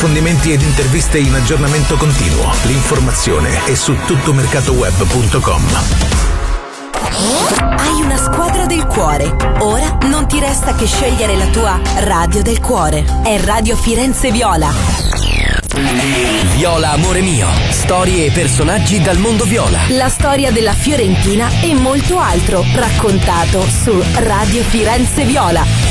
approfondimenti ed interviste in aggiornamento continuo. L'informazione è su tuttomercatoweb.com. Hai una squadra del cuore. Ora non ti resta che scegliere la tua radio del cuore. È Radio Firenze Viola. Viola amore mio. Storie e personaggi dal mondo viola. La storia della Fiorentina e molto altro raccontato su Radio Firenze Viola.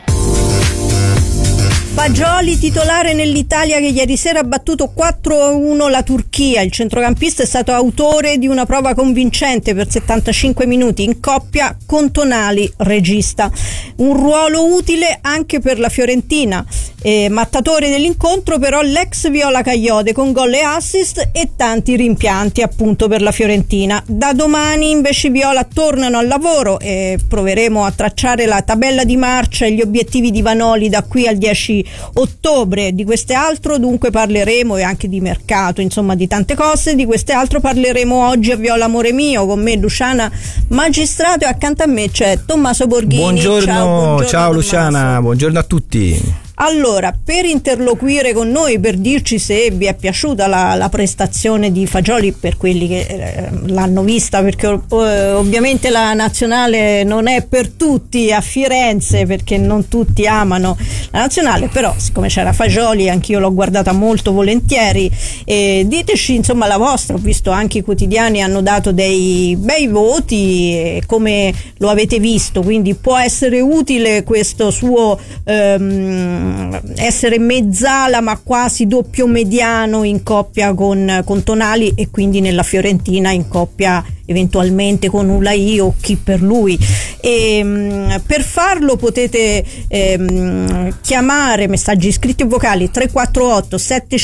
Fagioli titolare nell'Italia che ieri sera ha battuto 4-1 la Turchia. Il centrocampista è stato autore di una prova convincente per 75 minuti in coppia con Tonali, regista. Un ruolo utile anche per la Fiorentina. Mattatore dell'incontro però l'ex Viola Kayode con gol e assist e tanti rimpianti appunto per la Fiorentina. Da domani invece i Viola tornano al lavoro e proveremo a tracciare la tabella di marcia e gli obiettivi di Vanoli da qui al 10 ottobre. Di queste altro dunque parleremo, e anche di mercato, insomma di tante cose. Di queste altro parleremo oggi a Viola amore mio, con me Luciana Magistrato, e accanto a me c'è Tommaso Borghini. Buongiorno, ciao Luciana, buongiorno a tutti. Allora, per interloquire con noi, per dirci se vi è piaciuta la prestazione di Fagioli, per quelli che l'hanno vista, perché ovviamente la nazionale non è per tutti a Firenze, perché non tutti amano la nazionale, però siccome c'era Fagioli anch'io l'ho guardata molto volentieri. Diteci insomma la vostra. Ho visto anche i quotidiani hanno dato dei bei voti, come lo avete visto, quindi può essere utile questo suo essere mezzala ma quasi doppio mediano in coppia con Tonali, e quindi nella Fiorentina in coppia eventualmente con Ulai o chi per lui. Per farlo potete chiamare, messaggi scritti o vocali 348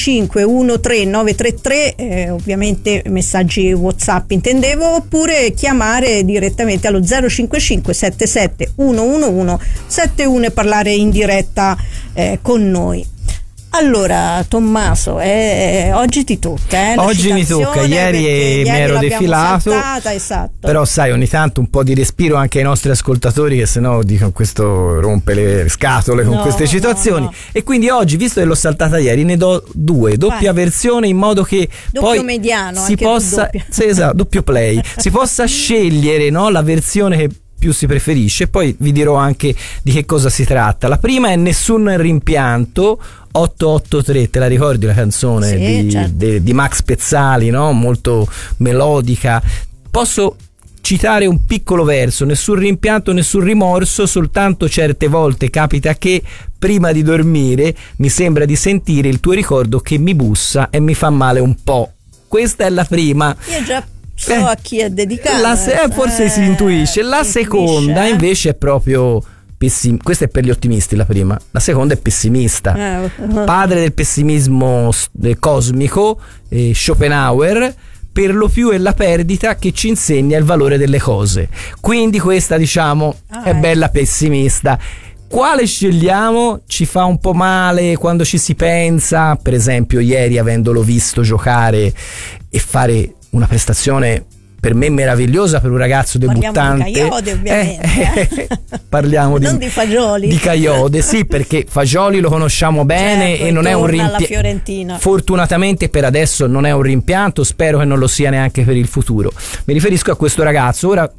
7513 933, ovviamente messaggi WhatsApp intendevo, oppure chiamare direttamente allo 055 77 111 71 e parlare in diretta con noi. Allora Tommaso, oggi ti tocca. Oggi mi tocca, ieri mi ero defilato, esatto. Però sai, ogni tanto un po' di respiro anche ai nostri ascoltatori, che sennò dicono questo rompe le scatole con queste situazioni. No. E quindi oggi, visto che l'ho saltata ieri, ne do due, doppia versione, in modo che doppio poi mediano, si anche possa, sì, esatto, doppio play, si possa scegliere, no, la versione che più si preferisce. Poi vi dirò anche di che cosa si tratta. La prima è Nessun rimpianto, 883, te la ricordi la canzone? Sì, certo. di Max Pezzali, no? Molto melodica. Posso citare un piccolo verso: nessun rimpianto, nessun rimorso, soltanto certe volte capita che prima di dormire mi sembra di sentire il tuo ricordo che mi bussa e mi fa male un po'. Questa è la prima. Io già so a chi è dedicata. Forse si intuisce. La seconda invece è proprio questa è per gli ottimisti, la prima. La seconda è pessimista. Padre del pessimismo cosmico, Schopenhauer. Per lo più è la perdita che ci insegna il valore delle cose. Quindi questa, diciamo, è bella pessimista. Quale scegliamo? Ci fa un po' male quando ci si pensa, per esempio ieri, avendolo visto giocare e fare una prestazione per me meravigliosa per un ragazzo debuttante. Parliamo di Kayode, ovviamente. Parliamo non di Fagioli. Di Kayode, sì, perché Fagioli lo conosciamo bene, certo, e non è un rimpianto. Fortunatamente per adesso non è un rimpianto, spero che non lo sia neanche per il futuro. Mi riferisco a questo ragazzo. Ora,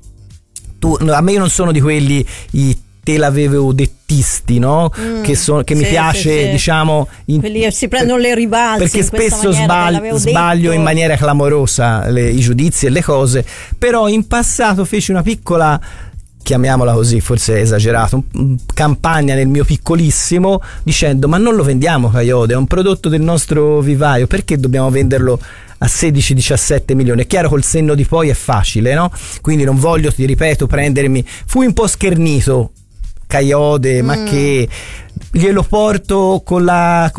a me non sono di quelli te l'avevo dettisti, no? Che mi piace, sì. Diciamo, quelli che si prendono le ribalze, perché spesso sbaglio in maniera clamorosa i giudizi e le cose. Però in passato feci una piccola, chiamiamola così, forse è esagerato, campagna nel mio piccolissimo, dicendo: ma non lo vendiamo Kayode, è un prodotto del nostro vivaio, perché dobbiamo venderlo a 16-17 milioni? È chiaro, col senno di poi è facile, no? Quindi non voglio, ti ripeto, fui un po' schernito Kayode, ma che glielo porto con la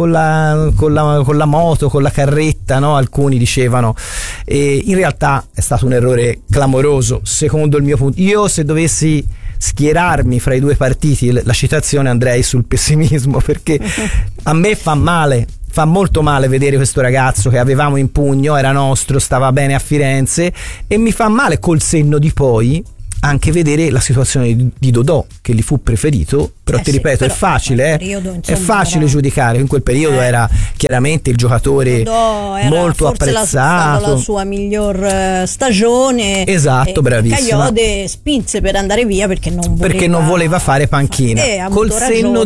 moto, con la carretta, no? Alcuni dicevano, e in realtà è stato un errore clamoroso secondo il mio punto. Io, se dovessi schierarmi fra i due partiti, la citazione, andrei sul pessimismo, perché a me fa molto male vedere questo ragazzo che avevamo in pugno, era nostro, stava bene a Firenze, e mi fa male col senno di poi anche vedere la situazione di Dodò, che gli fu preferito però ti ripeto, è facile, periodo, è facile giudicare. In quel periodo era chiaramente il giocatore molto apprezzato, la sua miglior stagione. Esatto, bravissima. Kayode spinse per andare via perché non voleva fare panchina. Col senno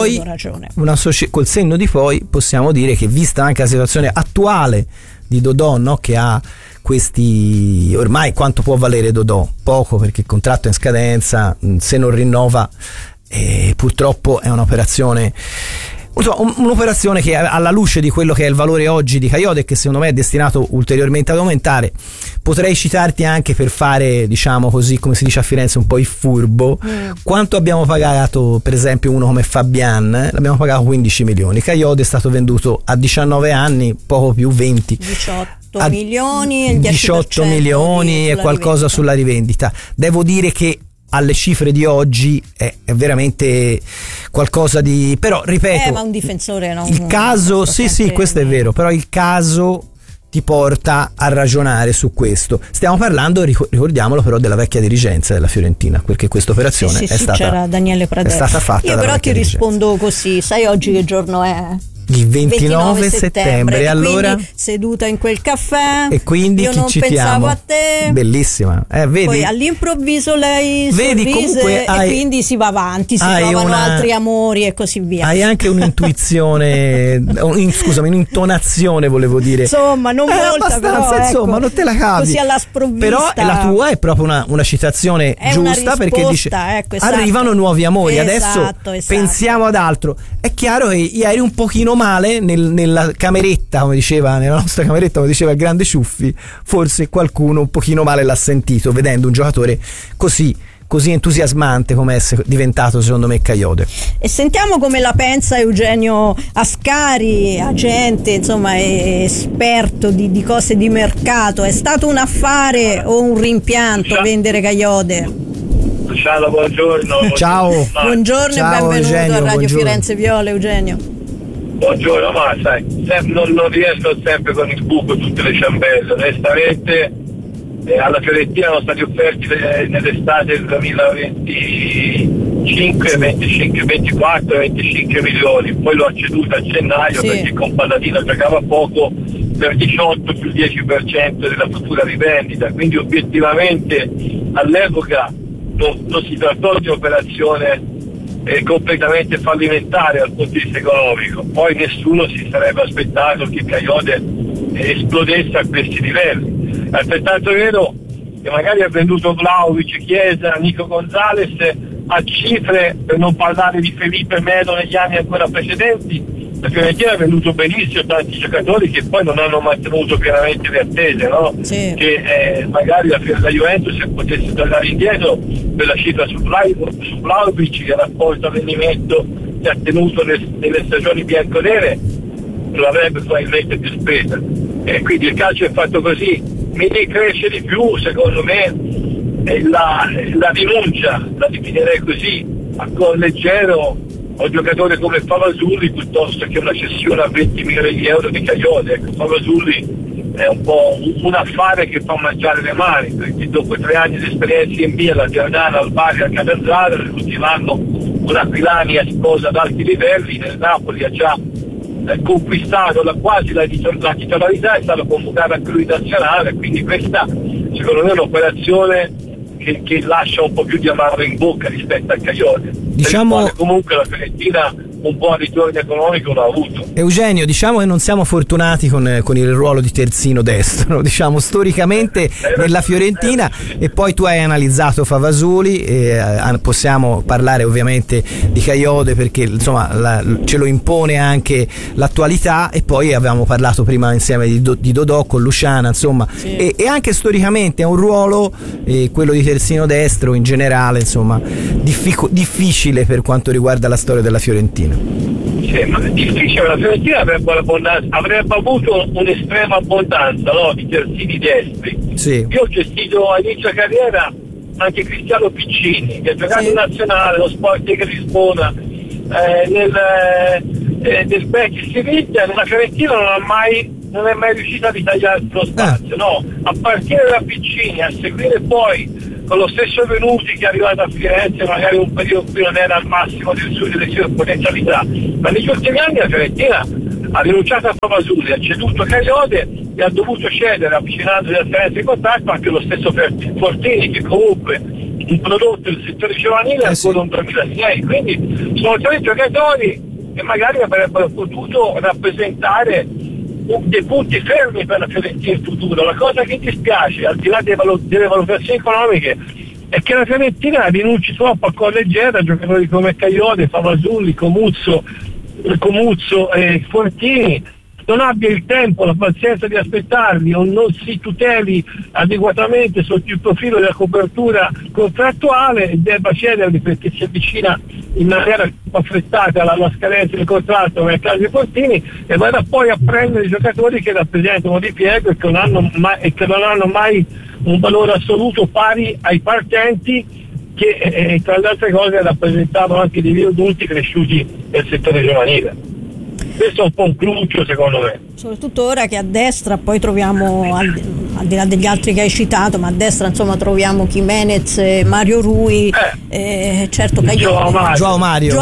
di poi possiamo dire che, vista anche la situazione attuale di Dodò, no, che ha questi, ormai quanto può valere Dodò? Poco, perché il contratto è in scadenza, se non rinnova purtroppo è un'operazione che, alla luce di quello che è il valore oggi di Kayode, che secondo me è destinato ulteriormente ad aumentare, potrei citarti anche per fare, diciamo così, come si dice a Firenze, un po' il furbo. Quanto abbiamo pagato per esempio uno come Fabian? L'abbiamo pagato 15 milioni. Kayode è stato venduto a 19 anni, poco più 20. 18 milioni e il 18 milioni e qualcosa sulla rivendita. Devo dire che alle cifre di oggi è veramente qualcosa di, però ripeto, ma un difensore il caso sì, questo è vero, però il caso ti porta a ragionare su questo. Stiamo parlando, ricordiamolo, però, della vecchia dirigenza della Fiorentina, perché questa operazione è stata, c'era Daniele Pradella, è stata fatta. Io però ti rispondo così: sai oggi che giorno è? Il 29 settembre, allora seduta in quel caffè, e quindi io chi non citiamo? Pensavo a te, bellissima, vedi? Poi all'improvviso lei sorrise, e quindi si va avanti, si trovano altri amori e così via. Hai anche un'intuizione, scusami, un'intonazione, volevo dire, insomma non molta, però insomma, non te la cavi così alla sprovvista. Però la tua è proprio una citazione è giusta, una risposta, perché dice arrivano nuovi amori, adesso pensiamo ad altro. È chiaro che ieri un pochino male nella cameretta, nella nostra cameretta, come diceva il grande Ciuffi, forse qualcuno un pochino male l'ha sentito, vedendo un giocatore così entusiasmante come è diventato, secondo me, Kayode. E sentiamo come la pensa Eugenio Ascari, agente, insomma, esperto di cose di mercato. È stato un affare o un rimpianto vendere Kayode? Ciao, buongiorno. Ciao. Buongiorno e benvenuto Eugenio, a Radio buongiorno. Firenze Viola, Eugenio. Buongiorno, ma sai, non riesco sempre con il buco tutte le ciambelle. Onestamente, alla Fiorentina erano stati offerti nell'estate del 2025, 24, 25 milioni, poi l'ho ceduta a gennaio perché con Paladino giocava poco, per 18 più 10% della futura rivendita, quindi obiettivamente all'epoca non si trattò di operazione completamente fallimentare dal punto di vista economico. Poi nessuno si sarebbe aspettato che Kayode esplodesse a questi livelli. È altrettanto vero che magari ha venduto Vlahovic, Chiesa, Nico Gonzalez a cifre, per non parlare di Felipe Melo negli anni ancora precedenti. La Fiorentina ha venduto benissimo tanti giocatori che poi non hanno mantenuto pienamente le attese, no? Sì. Che magari la Juventus, se potesse tornare indietro per la cifra su Vlahovic, che rapporto al rendimento che ha tenuto nelle stagioni bianconere, lo avrebbe probabilmente più spesa. Quindi il calcio è fatto così. Mi ricresce di più, secondo me, la rinuncia, la definirei così, a cuor leggero, un giocatore come Favazulli, piuttosto che una cessione a 20 milioni di euro di Kayode. Favazulli è un po' un affare che fa mangiare le mani, perché dopo 3 anni di esperienza in via, la Giordana, al Bari, al Catanzaro, l'ultimo anno un Aquilani è sposa ad alti livelli, nel Napoli ha già conquistato quasi la titolarità, è stato convocato anche lui nazionale, quindi questa secondo me è un'operazione che lascia un po' più di amaro in bocca rispetto a Kayode, diciamo. Comunque la Fiorentina un po' di ritorno economico l'ha avuto. Eugenio, diciamo che non siamo fortunati con il ruolo di terzino destro, diciamo storicamente nella Fiorentina, e poi tu hai analizzato Favazuli, possiamo parlare ovviamente di Kayode perché insomma ce lo impone anche l'attualità, e poi avevamo parlato prima insieme di Dodò con Luciana, insomma, sì. e anche storicamente è un ruolo, quello di terzino destro in generale, insomma, difficile per quanto riguarda la storia della Fiorentina. Sì, ma è difficile, la Fiorentina avrebbe avuto un'estrema abbondanza, no, di terzini destri. Sì. Io ho gestito a inizio carriera anche Cristiano Piccini, che ha giocato in nazionale, lo Sporting Lisbona, nel Betis Siviglia. Nella Fiorentina non è mai riuscita a ritagliare lo spazio, no, a partire da Piccini, a seguire poi con lo stesso Venuti che è arrivato a Firenze magari un periodo qui non era al massimo delle sue potenzialità, ma negli ultimi anni la Fiorentina ha rinunciato a Favasuli, ha ceduto Cagliode e ha dovuto cedere, avvicinandosi al Firenze in contratto, anche lo stesso Fortini, che comunque un prodotto del settore giovanile è ancora un 2006, quindi sono tre giocatori che magari avrebbero potuto rappresentare dei punti fermi per la Fiorentina in futuro. La cosa che dispiace, al di là delle valutazioni economiche, è che la Fiorentina rinunci troppo a colleggere a giocatori come Cagliode, Favasuli, Comuzzo e Fortini, non abbia il tempo, la pazienza di aspettarli o non si tuteli adeguatamente sotto il profilo della copertura contrattuale e debba cederli perché si avvicina in maniera affrettata alla scadenza del contratto come il caso di Fortini, e vada poi a prendere i giocatori che rappresentano di piego e che non hanno mai un valore assoluto pari ai partenti che tra le altre cose rappresentavano anche dei adulti cresciuti nel settore giovanile. Questo è un po' un cruccio secondo me. Soprattutto ora che a destra poi troviamo, al di là degli altri che hai citato, ma a destra insomma troviamo Jimenez, Mario Rui, certo Caglione. Joao Mario.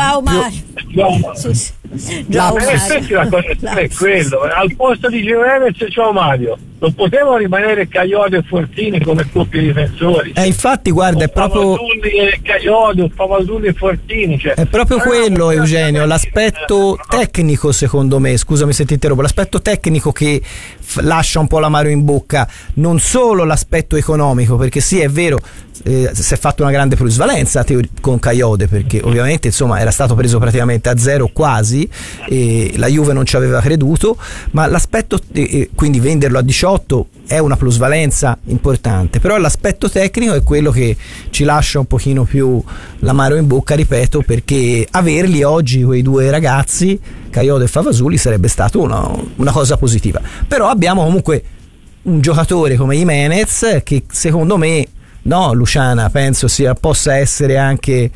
Sì. La cosa è quello, al posto di Jimenez c'è Mario. Non potevano rimanere Cagliode e Fortini come coppie difensori. Infatti, guarda, è proprio Favasuli e Fortini. Cioè, è proprio quello, Eugenio, l'aspetto tecnico, secondo me, scusami se ti interrompo, l'aspetto tecnico che lascia un po' l'amaro in bocca, non solo l'aspetto economico, perché sì, è vero, si è fatto una grande plusvalenza con Cagliode, perché ovviamente insomma era stato preso praticamente a zero quasi, e la Juve non ci aveva creduto, ma l'aspetto quindi venderlo a 18 è una plusvalenza importante, però l'aspetto tecnico è quello che ci lascia un pochino più l'amaro in bocca, ripeto, perché averli oggi quei due ragazzi, Cagliode e Favasuli, sarebbe stato una cosa positiva. Però abbiamo comunque un giocatore come Jimenez che secondo me, no, Luciana, penso possa essere anche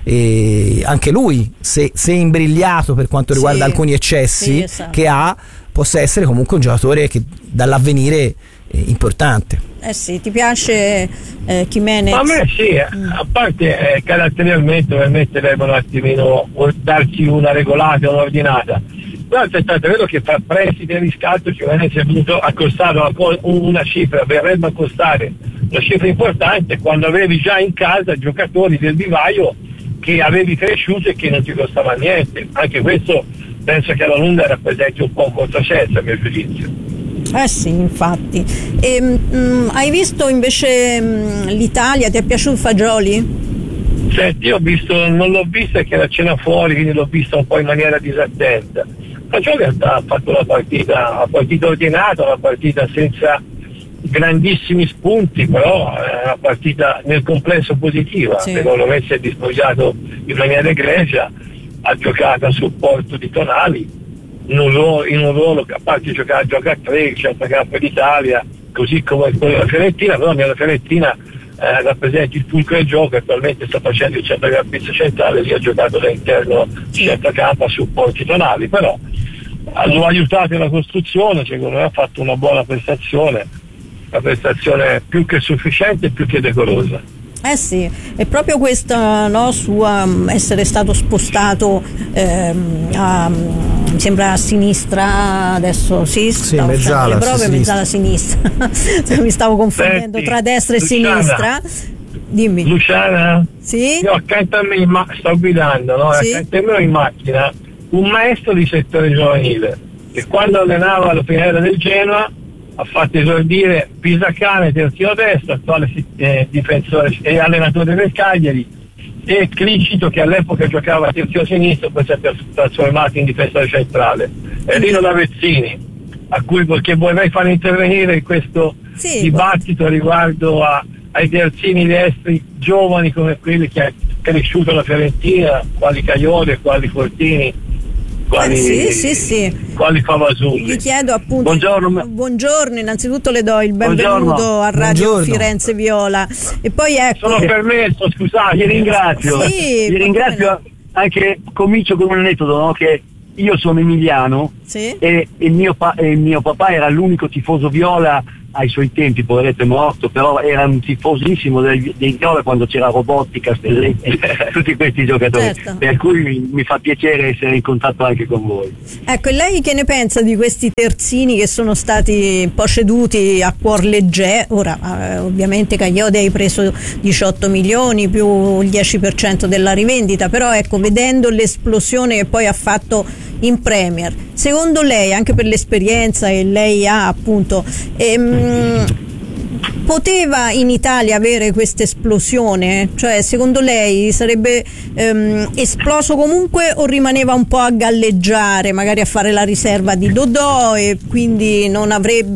lui, se imbrigliato per quanto riguarda alcuni eccessi che ha, possa essere comunque un giocatore che dall'avvenire importante. Sì, ti piace Jimenez? A me sì, a parte caratterialmente ovviamente devono un attimino darci una regolata, un'ordinata. Però è stato vero che fra prestiti e riscatto Jimenez è venuto a costare una cifra, verrebbe a costare una cifra importante quando avevi già in casa giocatori del vivaio che avevi cresciuto e che non ti costava niente. Anche questo penso che alla lunga rappresenti un po' un controsenso a mio giudizio. Sì, infatti. Hai visto invece l'Italia? Ti è piaciuto Fagioli? Senti, io non l'ho vista che era a cena fuori, quindi l'ho vista un po' in maniera disattenta. Fagioli ha fatto la partita ordinata, una partita senza grandissimi spunti, però è una partita nel complesso positiva. Secondo me si è dispoggiato in maniera egregia, ha giocato a supporto di Tonali in un ruolo che, a parte gioca a 3, il centrocampo d'Italia, così come quello della Fiorentina, però nella Fiorentina rappresenta il fulcro del gioco, attualmente sta facendo il centrocampista centrale, lì ha giocato da interno centrocampo a supporti Tonali, però lo ha aiutato nella costruzione, secondo me ha fatto una buona prestazione, una prestazione più che sufficiente e più che decorosa. Sì, è proprio questa sua essere stato spostato mi sembra a sinistra adesso, mezzala, mezzala sinistra. Mi stavo confondendo tra destra e sinistra. Dimmi. Luciana? Sì? Io accanto a me sto guidando, no? Accanto a me in macchina un maestro di settore giovanile che quando allenava alla Pinera del Genoa ha fatto esordire Pisacane, terzino destro, attuale difensore e allenatore del Cagliari, e Clicito, che all'epoca giocava a terzino sinistro, poi si è trasformato in difensore centrale, e Rino Lavezzini, a cui perché vorrei fare intervenire in questo dibattito riguardo ai terzini destri giovani come quelli che ha cresciuto la Fiorentina, quali Cagliode, quali Fortini, quali Favasuli. Gli chiedo appunto buongiorno, innanzitutto le do il benvenuto a Radio Firenze Viola, e poi ecco, sono permesso, scusate, vi ringrazio. Vi ringrazio, anche comincio con un aneddoto, no? Che io sono emiliano sì. E il mio papà era l'unico tifoso viola ai suoi tempi, poveretto, è morto, però era un tifosissimo dei viola quando c'era Robotti, Castelletti, tutti questi giocatori, certo. Per cui mi fa piacere essere in contatto anche con voi. Ecco, e lei che ne pensa di questi terzini che sono stati un po' ceduti a cuor leggero? Ora ovviamente Kayode hai preso 18 milioni più il 10% della rivendita, però ecco, vedendo l'esplosione che poi ha fatto in Premier, secondo lei, anche per l'esperienza che lei ha appunto, poteva in Italia avere questa esplosione? Cioè, secondo lei sarebbe esploso comunque o rimaneva un po' a galleggiare, magari a fare la riserva di Dodò, e quindi non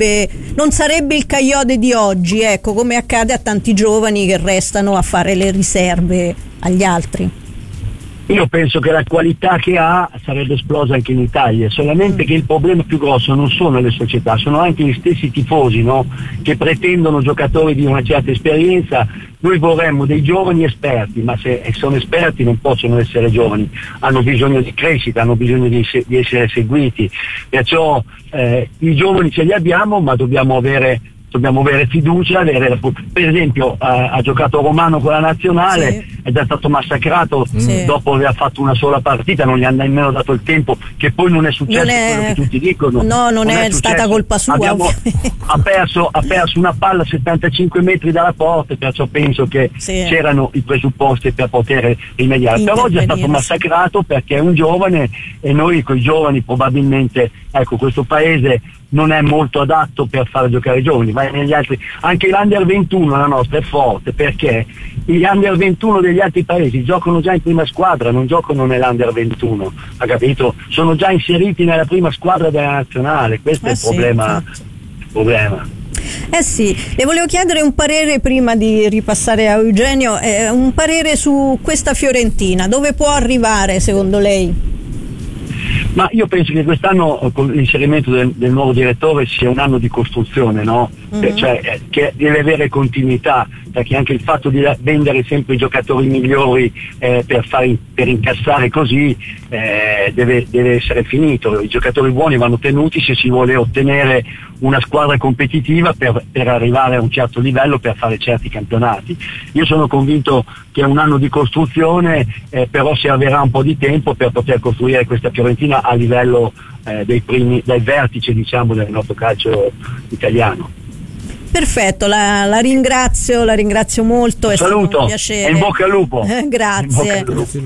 sarebbe il Kayode di oggi, ecco, come accade a tanti giovani che restano a fare le riserve agli altri? Io penso che la qualità che ha sarebbe esplosa anche in Italia, solamente che il problema più grosso non sono le società, sono anche gli stessi tifosi, no? Che pretendono giocatori di una certa esperienza. Noi vorremmo dei giovani esperti, ma se sono esperti non possono essere giovani, hanno bisogno di crescita, hanno bisogno di essere seguiti, perciò i giovani ce li abbiamo, ma dobbiamo avere fiducia, per esempio ha giocato Romano con la nazionale, sì. È già stato massacrato, sì. Dopo aver fatto una sola partita, non gli hanno nemmeno dato il tempo, che poi non è successo quello che tutti dicono. No, non è stata colpa sua. Ha perso una palla a 75 metri dalla porta, perciò penso che sì. C'erano i presupposti per poter rimediare. Però oggi è stato massacrato perché è un giovane, e noi con i giovani probabilmente, ecco, questo paese non è molto adatto per fare giocare i giovani, ma negli altri, anche l'Under 21 la nostra è forte, perché gli Under 21 degli altri paesi giocano già in prima squadra, non giocano nell'Under 21, ha capito? Sono già inseriti nella prima squadra della nazionale, questo è il problema. Sì. Problema. Sì, le volevo chiedere un parere prima di ripassare a Eugenio, un parere su questa Fiorentina, dove può arrivare secondo lei? Ma io penso che quest'anno, con l'inserimento del nuovo direttore, sia un anno di costruzione, no? Mm-hmm. Cioè, che deve avere continuità, perché anche il fatto di vendere sempre i giocatori migliori per incassare così deve essere finito. I giocatori buoni vanno tenuti se si vuole ottenere una squadra competitiva per arrivare a un certo livello, per fare certi campionati. Io sono convinto che è un anno di costruzione, però servirà un po' di tempo per poter costruire questa Fiorentina a livello del vertice, diciamo, del nostro calcio italiano. Perfetto, la ringrazio molto. È saluto, stato un piacere. E in bocca al lupo. Grazie.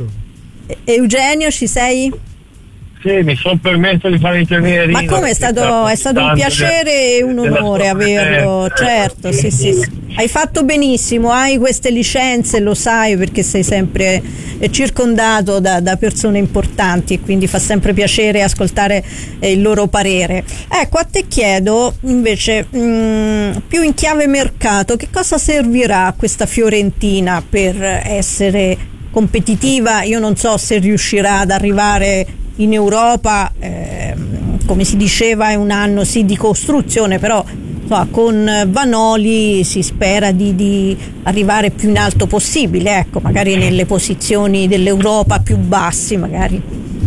Eugenio, ci sei? Sì, mi sono permesso di fare intervenire. Ma come è stato un piacere e un onore averlo, certo, sì. Hai fatto benissimo, hai queste licenze, lo sai, perché sei sempre circondato da persone importanti, e quindi fa sempre piacere ascoltare il loro parere. Ecco, a te chiedo invece, più in chiave mercato, che cosa servirà a questa Fiorentina per essere competitiva? Io non so se riuscirà ad arrivare in Europa, come si diceva, è un anno sì di costruzione, però con Vanoli si spera di arrivare più in alto possibile, ecco, magari nelle posizioni dell'Europa più bassi magari.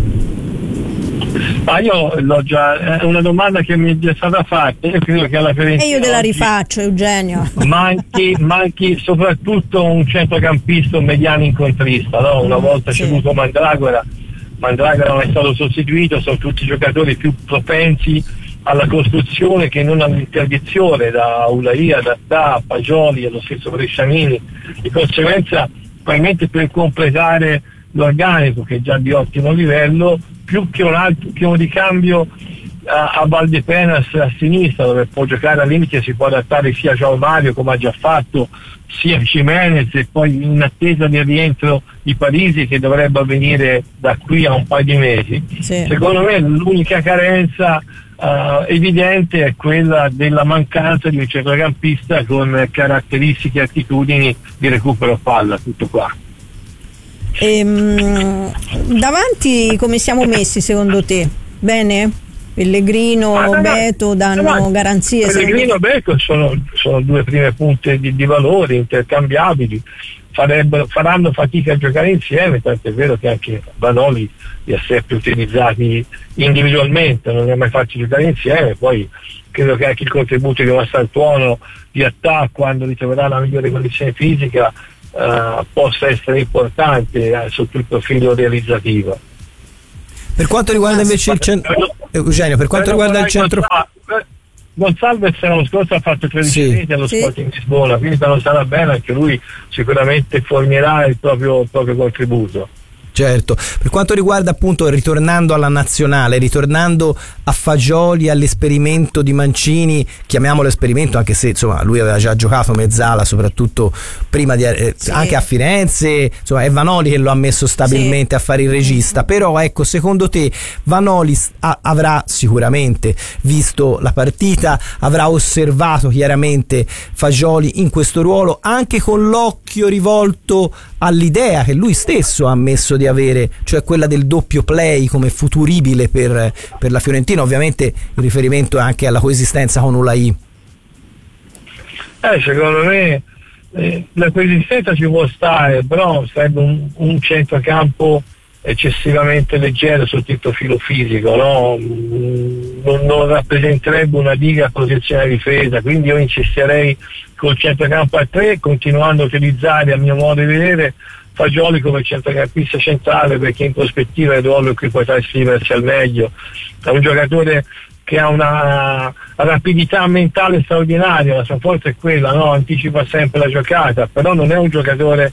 Ma io l'ho già, è una domanda che mi è stata fatta, io credo che alla Fiorentina, e io te la rifaccio, Eugenio, manchi soprattutto un centrocampista, un mediano incontrista, no? Una volta c'è avuto Mandragora non è stato sostituito, sono tutti giocatori più propensi alla costruzione che non all'interdizione, da Ulaia, da Fagioli e lo stesso Brescianini. Di conseguenza, probabilmente per completare l'organico, che è già di ottimo livello, più che un ricambio a Valdepenas a sinistra, dove può giocare al limite, si può adattare sia João Mario, come ha già fatto, sia Jimenez, e poi in attesa del rientro di Parisi, che dovrebbe avvenire da qui a un paio di mesi. Sì. Secondo me l'unica carenza evidente è quella della mancanza di un centrocampista con caratteristiche e attitudini di recupero palla, tutto qua. Davanti come siamo messi secondo te? Bene? Pellegrino, Beto danno garanzie. Pellegrino e Beto sono due prime punte di valore intercambiabili, faranno fatica a giocare insieme, tanto è vero che anche Vanoli li ha sempre utilizzati individualmente, non li ha mai fatti giocare insieme. Poi credo che anche il contributo di Massantuono di attacco, quando ritroverà la migliore condizione fisica, possa essere importante sotto il profilo realizzativo. Per quanto riguarda invece Eugenio, per quanto riguarda il centro, Gonzalez l'anno scorso ha fatto 13 reti allo Sporting Lisbona, quindi quando sarà bene anche lui sicuramente fornirà il proprio contributo. Certo, per quanto riguarda appunto, ritornando alla nazionale, ritornando a Fagioli, all'esperimento di Mancini, chiamiamolo esperimento anche se insomma lui aveva già giocato mezzala soprattutto prima di anche a Firenze, insomma è Vanoli che lo ha messo stabilmente a fare il regista, però ecco, secondo te Vanoli avrà sicuramente visto la partita, avrà osservato chiaramente Fagioli in questo ruolo, anche con l'occhio rivolto all'idea che lui stesso ha ammesso di avere, cioè quella del doppio play come futuribile per la Fiorentina, ovviamente il riferimento è anche alla coesistenza con Ulai. Secondo me la coesistenza ci può stare, però sarebbe un centrocampo eccessivamente leggero sotto il profilo fisico, no? Non rappresenterebbe una diga a protezione e difesa, quindi io insisterei col centrocampo a 3, continuando a utilizzare, a mio modo di vedere, Fagioli come centrocampista centrale, perché in prospettiva è il ruolo in cui potrà esprimersi al meglio. È un giocatore che ha una rapidità mentale straordinaria, la sua forza è quella, no? Anticipa sempre la giocata, però non è un giocatore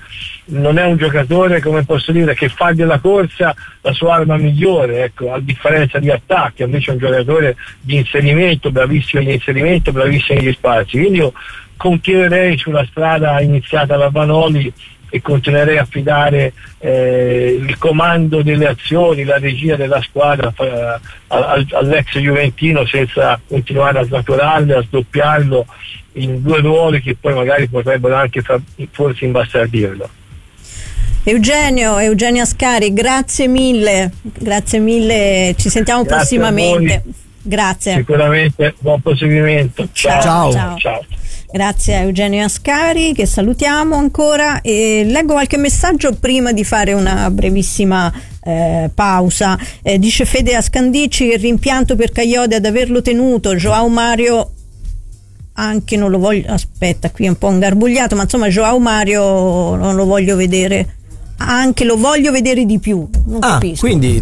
come posso dire che fa della corsa la sua arma migliore, ecco, a differenza di attacchi, invece è un giocatore di inserimento, bravissimo in inserimento, bravissimo negli spazi. Quindi io continuerei sulla strada iniziata da Vanoli e continuerei a affidare il comando delle azioni, la regia della squadra all'ex juventino, senza continuare a snaturarlo, a sdoppiarlo in due ruoli che poi magari potrebbero anche forse imbastardirlo. Eugenio Ascari, grazie mille, ci sentiamo prossimamente. Grazie. Sicuramente, buon proseguimento. Ciao. Grazie a Eugenio Ascari, che salutiamo ancora, e leggo qualche messaggio prima di fare una brevissima pausa. Dice Fede Ascandici: il rimpianto per Kayode ad averlo tenuto. Joao Mario anche non lo voglio, aspetta, qui è un po' ingarbugliato, ma insomma Joao Mario non lo voglio vedere, anche lo voglio vedere di più, non capisco. Quindi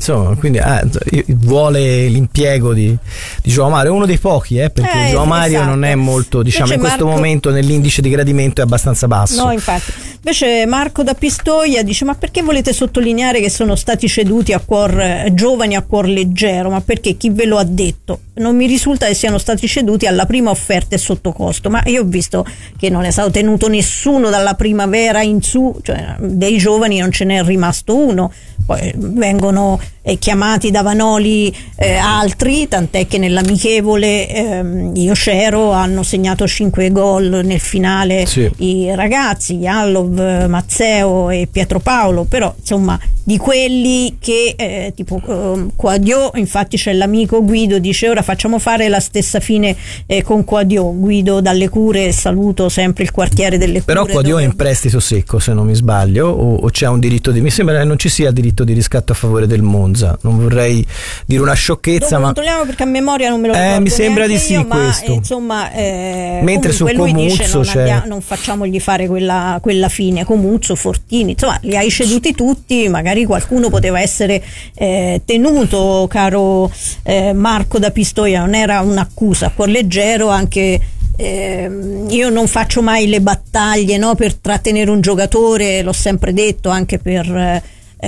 vuole l'impiego di Joao Mario, è uno dei pochi, perché Joao Mario non è molto, diciamo, invece in questo momento nell'indice di gradimento è abbastanza basso. No, infatti. Invece Marco da Pistoia dice: ma perché volete sottolineare che sono stati ceduti a cuor giovani, a cuor leggero? Ma perché? Chi ve lo ha detto? Non mi risulta che siano stati ceduti alla prima offerta e sotto costo, ma io ho visto che non è stato tenuto nessuno dalla primavera in su, cioè dei giovani non ce n'è rimasto uno. Poi vengono chiamati da Vanoli altri, tant'è che nell'amichevole io c'ero, hanno segnato 5 gol nel finale i ragazzi, Jallov, Mazzeo e Pietro Paolo, però insomma di quelli che tipo Quadio, infatti c'è l'amico Guido, dice ora facciamo fare la stessa fine con Quadio. Guido dalle Cure, saluto sempre il quartiere delle Cure. Però Quadio è in prestito secco, se non mi sbaglio, o c'è un diritto mi sembra che non ci sia diritto di riscatto a favore del Monza, non vorrei dire una sciocchezza, ma controlliamo perché a memoria non me lo ricordo, mi sembra di sì io, questo, ma insomma mentre su Comuzzo non facciamogli fare quella fine. Comuzzo, Fortini, insomma li hai ceduti tutti, magari qualcuno poteva essere tenuto, caro Marco da Pistoia, non era un'accusa a cuor leggero. Anche io non faccio mai le battaglie, no, per trattenere un giocatore, l'ho sempre detto, anche per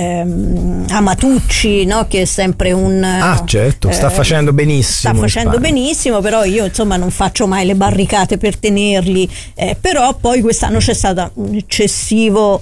Amatucci, no, che è sempre un certo, sta facendo benissimo, però io insomma non faccio mai le barricate per tenerli, però poi quest'anno c'è stato un eccessivo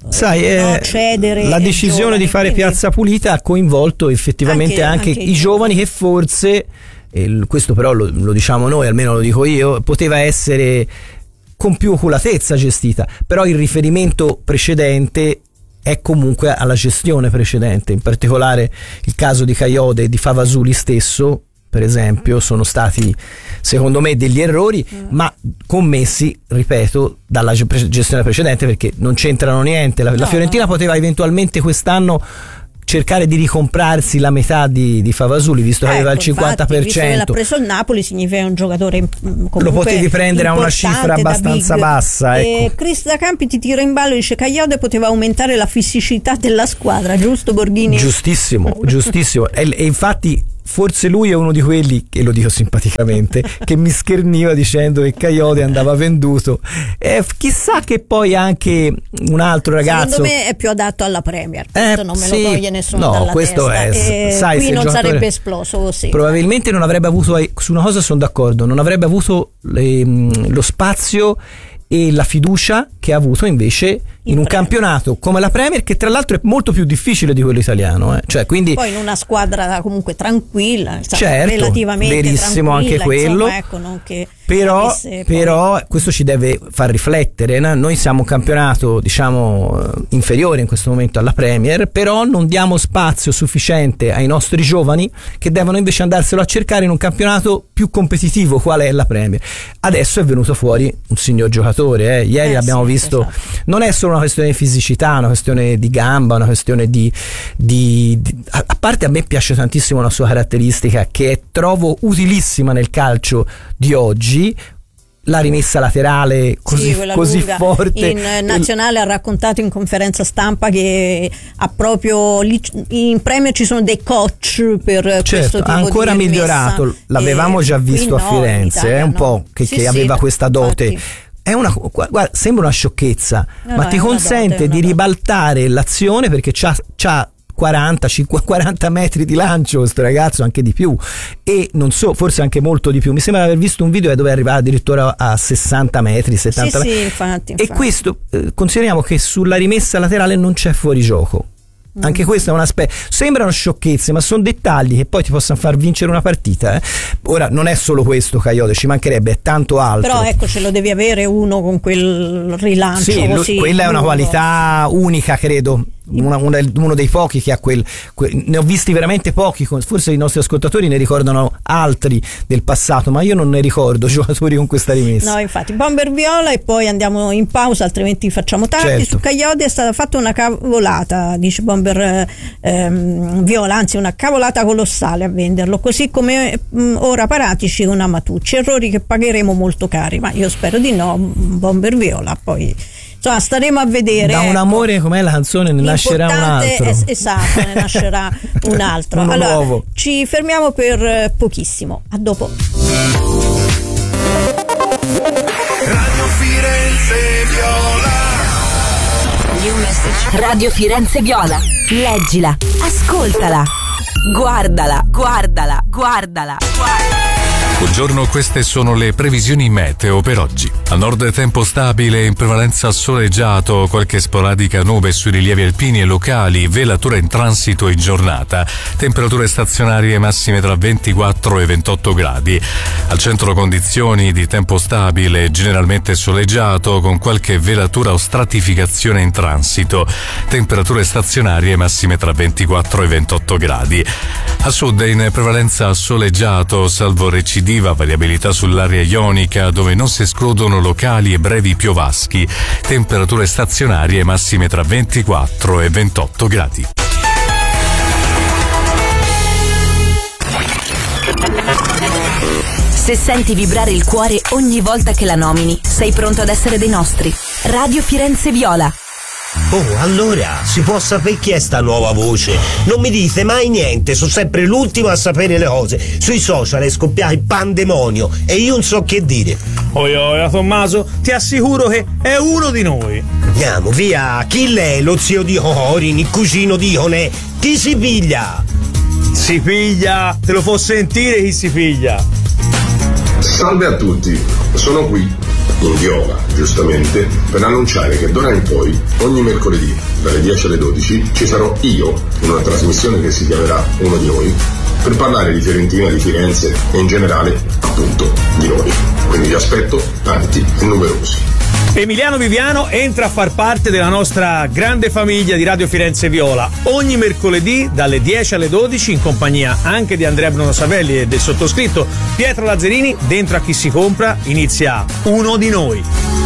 cedere, la decisione giovani, di fare piazza pulita ha coinvolto effettivamente anche i giovani che forse, questo però lo diciamo noi, almeno lo dico io, poteva essere con più oculatezza gestita, però il riferimento precedente è comunque alla gestione precedente, in particolare il caso di Kayode e di Favasuli stesso per esempio, sono stati secondo me degli errori, ma commessi, ripeto, dalla gestione precedente, perché non c'entrano niente. La Fiorentina poteva eventualmente quest'anno cercare di ricomprarsi la metà di Favasuli, visto che aveva il 50%. Infatti, visto che l'ha preso il Napoli, significa un giocatore comunque lo potevi prendere a una cifra abbastanza bassa, ecco. Chris da Campi ti tira in ballo, dice Caiote poteva aumentare la fisicità della squadra, giusto Borghini? Giustissimo e infatti forse lui è uno di quelli, e lo dico simpaticamente, che mi scherniva dicendo che Caiote andava venduto. Chissà che poi anche un altro ragazzo, secondo me è più adatto alla Premier, questo non me lo toglie nessuno dalla questo testa. Sai, qui non sarebbe esploso così. Probabilmente non avrebbe avuto, su una cosa sono d'accordo, non avrebbe avuto lo spazio e la fiducia che ha avuto invece in un campionato come la Premier, che tra l'altro è molto più difficile di quello italiano, cioè, quindi poi in una squadra comunque tranquilla, certo, relativamente verissimo anche quello, insomma, ecco, non che però questo ci deve far riflettere, no? Noi siamo un campionato, diciamo, inferiore in questo momento alla Premier, però non diamo spazio sufficiente ai nostri giovani, che devono invece andarselo a cercare in un campionato più competitivo qual è la Premier. Adesso è venuto fuori un signor giocatore, ieri abbiamo visto, esatto. Non è solo una questione di fisicità, una questione di gamba, una questione di a parte, a me piace tantissimo una sua caratteristica che trovo utilissima nel calcio di oggi, la rimessa laterale così forte. In nazionale ha raccontato in conferenza stampa che ha proprio lì in Premier ci sono dei coach per questo tipo ancora di migliorato, l'avevamo già visto a Firenze, è un po' che aveva questa dote. Infatti. Guarda, sembra una sciocchezza, ma ti consente di ribaltare l'azione, perché c'ha 40 metri di lancio questo ragazzo, anche di più, e non so, forse anche molto di più. Mi sembra di aver visto un video dove arrivava addirittura a 60 metri, 70 metri. Infatti. E questo, consideriamo che sulla rimessa laterale non c'è fuorigioco. Anche questo è un aspetto, sembrano sciocchezze, ma sono dettagli che poi ti possono far vincere una partita. Ora non è solo questo Caiote, ci mancherebbe, è tanto altro. Però ecco, ce lo devi avere uno con quel rilancio così. Quella è una qualità unica, credo. Uno dei pochi che ha ne ho visti veramente pochi, forse i nostri ascoltatori ne ricordano altri del passato, ma io non ne ricordo giocatori con questa rimessa. No, infatti, Bomber Viola, e poi andiamo in pausa, altrimenti facciamo tardi. Certo. Su Caiote è stata fatta una cavolata, dice Bomber Viola, anzi una cavolata colossale a venderlo, così come ora Paratici con Amatucci, errori che pagheremo molto cari, ma io spero di no, Bomber Viola. Poi insomma staremo a vedere. Da un amore, com'è la canzone, ne nascerà un altro. Esatto, ne nascerà un altro. Allora, nuovo. Ci fermiamo per pochissimo. A dopo. Radio Firenze Viola. New message. Radio Firenze Viola. Leggila, ascoltala, guardala. Buongiorno, queste sono le previsioni meteo per oggi. A nord tempo stabile, in prevalenza soleggiato, qualche sporadica nube sui rilievi alpini e locali, velatura in transito in giornata. Temperature stazionarie massime tra 24 e 28 gradi. Al centro condizioni di tempo stabile, generalmente soleggiato, con qualche velatura o stratificazione in transito. Temperature stazionarie massime tra 24 e 28 gradi. A sud in prevalenza soleggiato, salvo recidiva variabilità sull'area ionica, dove non si escludono locali e brevi piovaschi. Temperature stazionarie massime tra 24 e 28 gradi. Se senti vibrare il cuore ogni volta che la nomini, sei pronto ad essere dei nostri. Radio Firenze Viola. Oh, allora, si può sapere chi è sta nuova voce? Non mi dite mai niente, sono sempre l'ultimo a sapere le cose. Sui social è scoppiato il pandemonio e io non so che dire. Oia, Tommaso, ti assicuro che è uno di noi. Andiamo, via, chi lei? Lo zio di Corin, il cugino di Ionè? Chi si piglia? Si piglia, te lo può sentire chi si piglia. Salve a tutti, sono qui in Viola, giustamente, per annunciare che d'ora in poi, ogni mercoledì, dalle 10 alle 12, ci sarò io, in una trasmissione che si chiamerà Uno di Noi, per parlare di Fiorentina, di Firenze e in generale, appunto, di noi. Quindi vi aspetto tanti e numerosi. Emiliano Viviano entra a far parte della nostra grande famiglia di Radio Firenze Viola ogni mercoledì dalle 10 alle 12 in compagnia anche di Andrea Bruno Savelli e del sottoscritto Pietro Lazzarini. Dentro a Chi si compra inizia Uno di noi.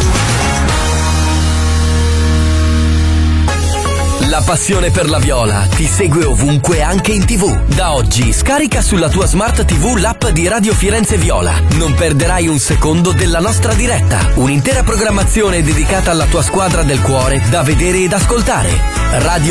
La passione per la viola ti segue ovunque, anche in TV. Da oggi scarica sulla tua smart TV l'app di Radio Firenze Viola. Non perderai un secondo della nostra diretta. Un'intera programmazione dedicata alla tua squadra del cuore da vedere ed ascoltare. Radio